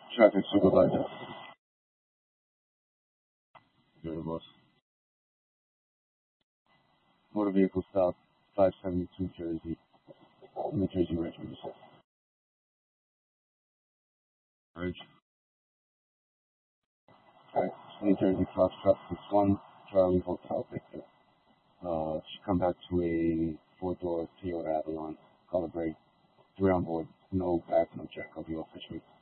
Traffic supervisor. Good boss. Motor vehicle stop 572 Jersey. New Jersey Regiment. Urge. Alright. New Jersey Foxtrot 61 Charlie Hotel Victor. Should come back to a four-door Toyota Avalon. Color gray. 3 on board. No back, no check. I'll be officially.